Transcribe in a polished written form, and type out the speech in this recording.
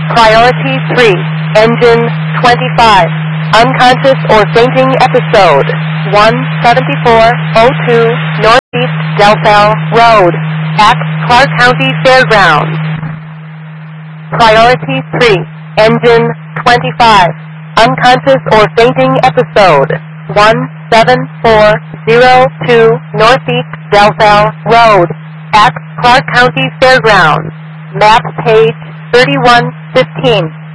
Priority 3, Engine 25, Unconscious or Fainting Episode, 17402 Northeast Delphel Road, at Clark County Fairgrounds. Priority 3, Engine 25, Unconscious or Fainting Episode, 17402 Northeast Delphel Road, at Clark County Fairgrounds. Map page 3115.